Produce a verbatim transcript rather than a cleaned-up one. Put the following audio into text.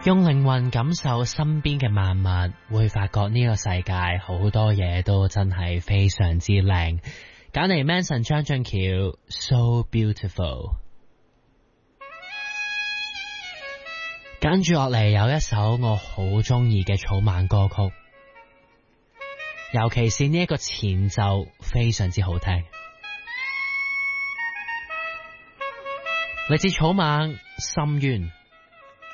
用靈魂感受身邊嘅萬物，會發覺呢個世界好多嘢都真係非常之靚。揀嚟 Manson 張俊橋 So Beautiful。 跟住落嚟有一首我好鍾意嘅草蜢歌曲，尤其是呢一個前奏非常之好聽，嚟自草蜢《深淵》。